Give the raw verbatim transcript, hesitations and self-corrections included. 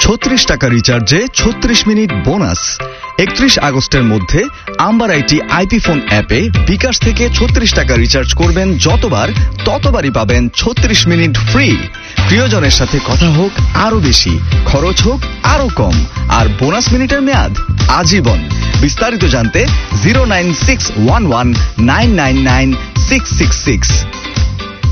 ছত্রিশ টাকা রিচার্জে ছত্রিশ মিনিট বোনাস। একত্রিশ আগস্টের মধ্যে আম্বার আইটি আইপি ফোন অ্যাপে বিকাশ থেকে ছত্রিশ টাকা রিচার্জ করবেন যতবার, ততবারই পাবেন ছত্রিশ মিনিট ফ্রি। প্রিয়জনের সাথে কথা হোক আরো বেশি, খরচ হোক আরো কম, আর বোনাস মিনিটের মেয়াদ আজীবন। বিস্তারিত জানতে zero nine six one one nine nine nine six six six.